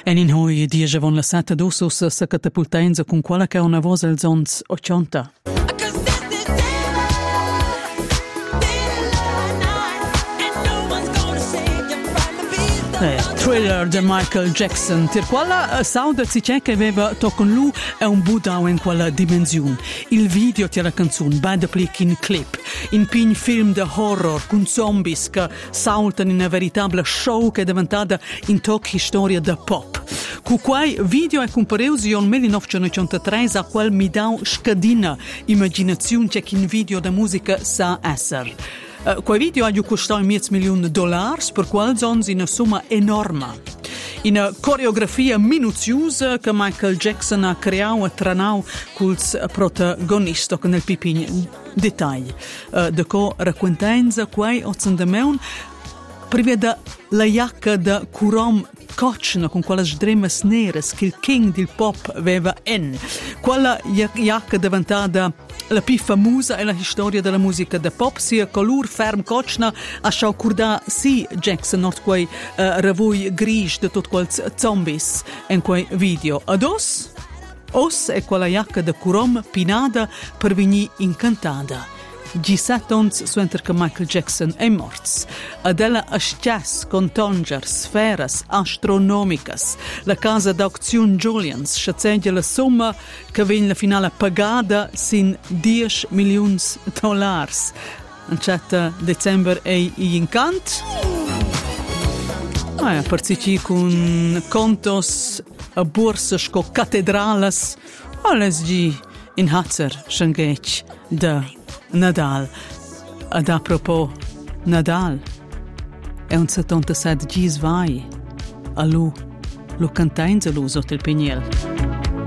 En in hoi diege von la sette d'ossos sa catapultainza con quella che è una voce als ons 80. Thriller di Michael Jackson, per quella sauda si c'è che aveva con lui è un buddha in quella dimensione. Il video della canzone, bad plic in clip, in pin film di horror con zombies che saltano in una veritable show che è diventata in tocchi storia da pop. Con quei video è compareusi nel 1983 a quel mi dà scadina immaginazione c'è che in video da musica sa essere. Quei video hanno costato $1 milione, per quale sono una somma enorme. In una coreografia minuziosa che Michael Jackson ha creato e tranato con il protagonista nel pipigno dettagli. Da co raccontanza quei otsandameun prevede la giacca da curom cocina con quelle sdremes nere che il king del pop aveva in. Quella giacca diventata la più famosa è la storia della musica da pop, sia color ferm cocina a sciaucurda si Jackson nord quei ravoi grigi di tutti quei zombies in quei video. Ad os è quella giacca da curom pinada per venire incantata. 17 ons suenter che Michael Jackson è morto. Adela ascias con tonger, sferas astronomicas. La casa d'auzione Julians schatzeglia la somma che viene la finale pagata sin $10 milioni. In 7 dicembre è incant. A participi con contos a borsas co catedrales alles gi in Hatzer schengech da Nadal. Ad a propos Nadal è un 77 gis vai a lu cantainza lu sotto il pignel.